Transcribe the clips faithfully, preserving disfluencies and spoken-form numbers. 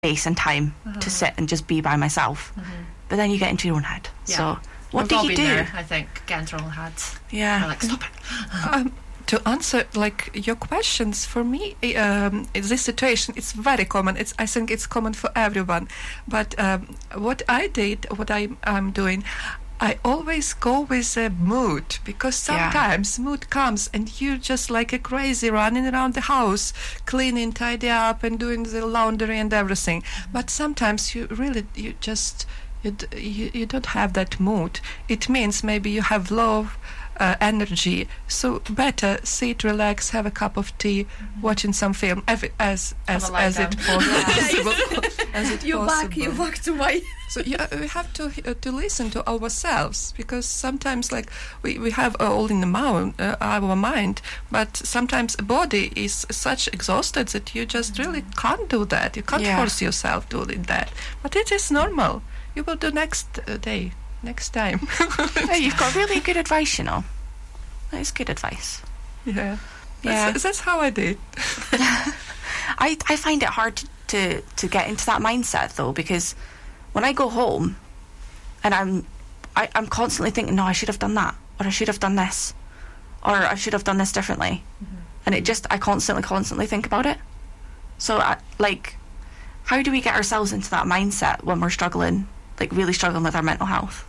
space and time uh-huh. to sit and just be by myself. Mm-hmm. But then you get into your own head. Yeah. So what We've do all you been do? There, I think get into our own heads. Yeah. We're like, stop it. um, to answer like your questions, for me, um, this situation it's very common. It's I think it's common for everyone. But um, what I did, what I am doing, I always go with a mood, because sometimes yeah. mood comes and you're just like a crazy running around the house, cleaning, tidy up, and doing the laundry and everything. Mm-hmm. But sometimes you really you just you, d- you you don't have that mood. It means maybe you have low Uh, energy, so better sit, relax, have a cup of tea, mm-hmm. watching some film, as as as, as it possible. as it you possible. back, you back to my. So yeah, we have to uh, to listen to ourselves, because sometimes like we, we have uh, all in the mind, uh, our mind, but sometimes the body is such exhausted that you just mm-hmm. really can't do that. You can't yeah. force yourself doing that, but it is normal. You will do next uh, day. Next time. Yeah, you've got really good advice, you know. That is good advice. Yeah. Yeah. That's, that's how I did. I I find it hard to, to, to get into that mindset, though, because when I go home and I'm I, I'm constantly thinking, no, I should have done that, or I should have done this, or I should have done this differently. Mm-hmm. And it just, I constantly, constantly think about it. So, I, like, how do we get ourselves into that mindset when we're struggling, like really struggling with our mental health?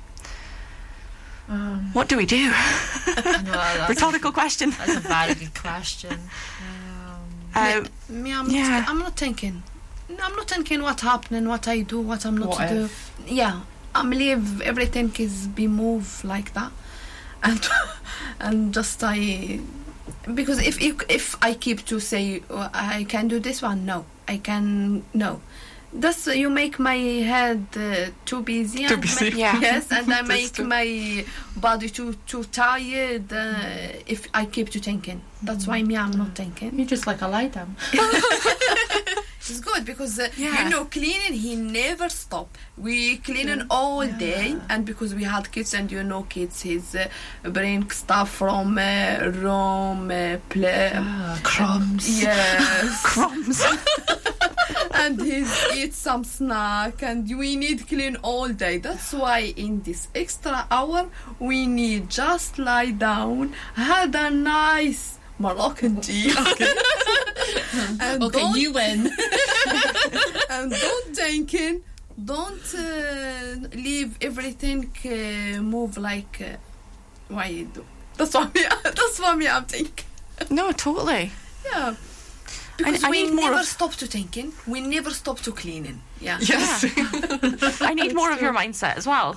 Um, what do we do? No, Rhetorical a, question. That's a very good question. Um, um, me, me, I'm, yeah. not, I'm not thinking. I'm not thinking what's happening, what I do, what I'm not what to if? do. Yeah, I believe everything is be moved like that, and and just I, because if if if I keep to say oh, I can do this one, no, I can no. That's you make my head uh, too busy, too and busy. Make, yeah. yes, and I make true. my body too too tired. Uh, if I keep to thinking, that's why me I'm not thinking. You just like a lie down. It's good because uh, yeah. you know cleaning he never stop. We cleaning all yeah. day, and because we had kids, and you know kids, he's uh, bring stuff from uh, room, uh, play, ah, crumbs. Yes, Crumbs. and he's eat some snack, and we need clean all day. That's why in this extra hour we need just lie down, had a nice Moroccan tea. Okay, and okay you win. And don't thinking, don't uh, leave everything uh, move like uh, why you do. That's what me. That's what me. I'm thinking. No, totally. Yeah. Because I, I we need more never of, stop to thinking. We never stop to cleaning. Yeah. Yes. I need more of your mindset as well.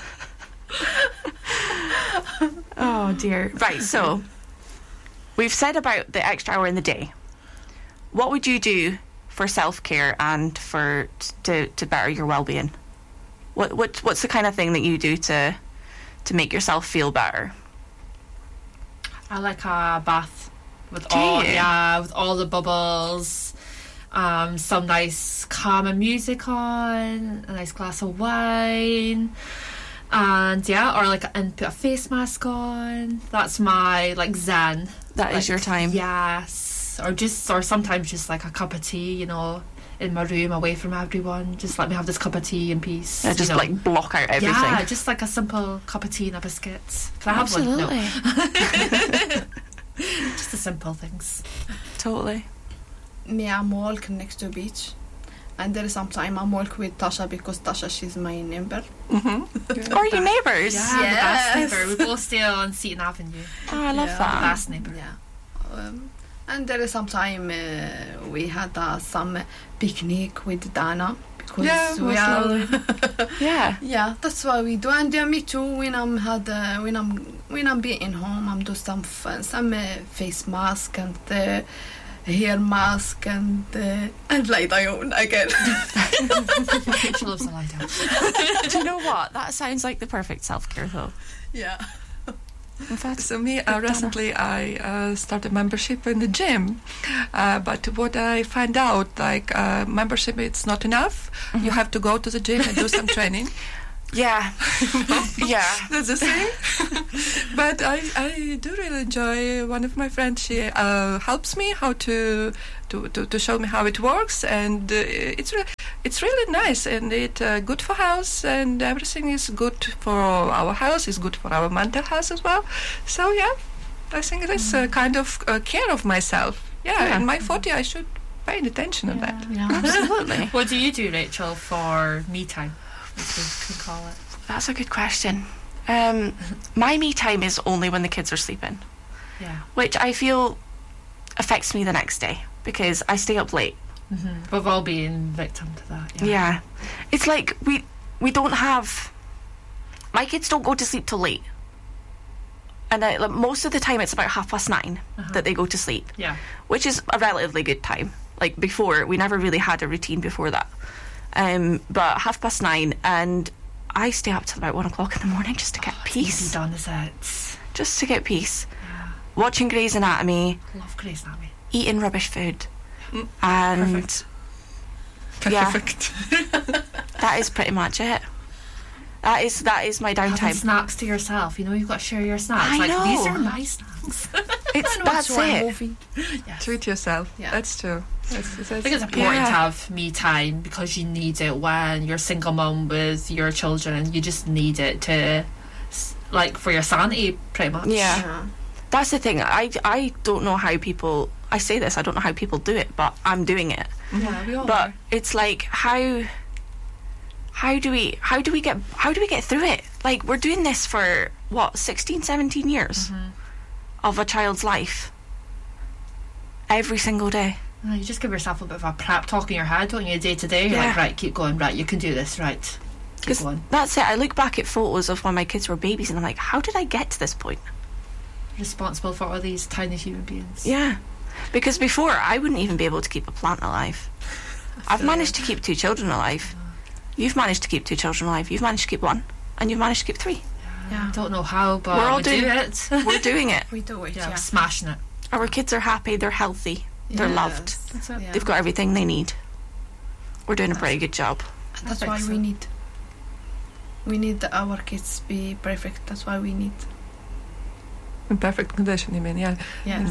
Oh dear. Right, so we've said about the extra hour in the day. What would you do for self-care and for to to better your well-being? What what what's the kind of thing that you do to to make yourself feel better? I like a bath with do all you? yeah with all the bubbles, um, some nice calming music on, a nice glass of wine, and yeah, or like and put a face mask on. That's my like zen. That like, is your time. Yes, or just or sometimes just like a cup of tea, you know, in my room away from everyone. Just let me have this cup of tea in peace. Yeah, just you know. like block out everything. Yeah, just like a simple cup of tea and a biscuit. Can I have Absolutely. one? No. Just the simple things. Totally. Me, I'm walking next to beach, and there is some time I'm walking with Tasha because Tasha she's my neighbor. Mm-hmm. Or your neighbours. Yeah, Yes. the best neighbour. We both stay on Seaton Avenue. Oh, I love Yeah. The that. best neighbour. Yeah. Um, and there is some time uh, we had uh, some picnic with Dana because Yeah, we most are. lovely. Yeah. Yeah, that's what we do. And uh, me too. When I'm had uh, when I'm when I'm being home, I'm do some f- some uh, face mask and uh, hair mask and uh, and lie down again. She loves to lie down. Do you know what? That sounds like the perfect self-care, though. Yeah. In fact, So me, uh, recently I uh, started membership in the gym, uh, but what I find out, like uh, membership, it's not enough. Mm-hmm. You have to go to the gym and do some training. Yeah. Yeah. That's the same. But I, I do really enjoy one of my friends. She uh, helps me how to, to, to, to show me how it works, and uh, it's re- it's really nice, and it uh, good for house, and everything is good for our house. Is good for our mental health as well. So yeah, I think it is a kind of uh, care of myself. Yeah, Yeah. in my forty, I should pay attention on that. Yeah. Absolutely. What do you do, Rachel, for me time? As we can call it. That's a good question. Um, my me time is only when the kids are sleeping, Yeah. which I feel affects me the next day because I stay up late. Mm-hmm. We've all been victim to that. Yeah. Yeah. It's like we we don't have... My kids don't go to sleep till late. And I, like, most of the time it's about half past nine Uh-huh. that they go to sleep, Yeah. which is a relatively good time. Like before, we never really had a routine before that. Um, but half past nine, and I stay up till about one o'clock in the morning just to get Oh, it's peace. easy done, is it? Just to get peace. Yeah. Watching Grey's Anatomy, Love Grey's Anatomy. eating rubbish food, Mm, and perfect. Yeah. Perfect. that is pretty much it. That is that is my Having downtime. snacks to yourself. You know, you've got to share your snacks. I like, know. these are my snacks. It's And watch that's one it. movie. Yes. Treat yourself. Yeah. That's true. That's, that's, I think it's important Yeah. to have me time because you need it when you're a single mum with your children. You just need it to, s- like, for your sanity, pretty much. Yeah. Yeah. That's the thing. I I don't know how people. I say this. I don't know how people do it, but I'm doing it. Yeah, we all But are. it's like how. How do we how do we get how do we get through it? Like we're doing this for what sixteen, seventeen years Mm-hmm. of a child's life. Every single day. Uh, You just give yourself a bit of a prep talk in your head, don't you, day to day? You're Yeah. like, right, keep going, right, you can do this, right. Keep 'Cause going. that's it. I look back at photos of when my kids were babies and I'm like, how did I get to this point? Responsible for all these tiny human beings. Yeah. Because before I wouldn't even be able to keep a plant alive. I've feel managed to keep two children alive. You've managed to keep two children alive. You've managed to keep one. And you've managed to keep three. Yeah. I don't know how, but We're all we doing- do it. We're doing it. We do it. yeah, Yeah. we're smashing it. Our kids are happy, they're healthy, they're Yes. loved. That's it. Yeah. They've got everything they need. We're doing a pretty good job. That's I why think we so. need. We need our kids be perfect. That's why we need. in perfect condition, you mean? Yeah. Yes.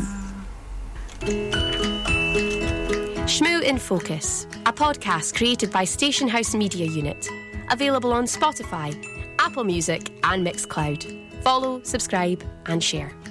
Shmoo in Focus, a podcast created by Station House Media Unit. Available on Spotify, Apple Music and Mixcloud. Follow, subscribe and share.